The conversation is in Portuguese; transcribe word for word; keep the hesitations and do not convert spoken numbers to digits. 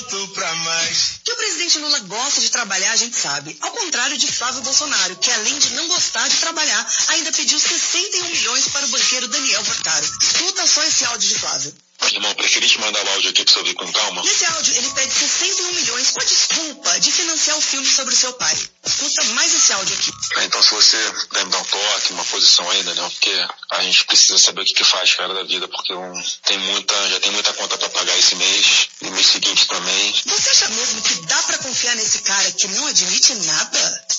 voto pra mais. Que o presidente Lula gosta de trabalhar, a gente sabe. Ao contrário de Flávio Bolsonaro, que além de não gostar de trabalhar, ainda pediu sessenta e um milhões para o banqueiro Daniel Porcaro. Escuta só esse áudio de Flávio. Irmão, preferi te mandar o áudio aqui pra você ouvir com calma? Nesse áudio, ele pede sessenta e um milhões com a desculpa de financiar o filme sobre o seu pai. Escuta mais esse áudio aqui. Então, se você puder me dar um toque, uma posição ainda, né? Porque a gente precisa saber o que, que faz, cara, da vida, porque um, tem muita, já tem muita conta pra pagar esse mês, e mês seguinte também. Você acha mesmo que dá pra confiar nesse cara que não admite nada?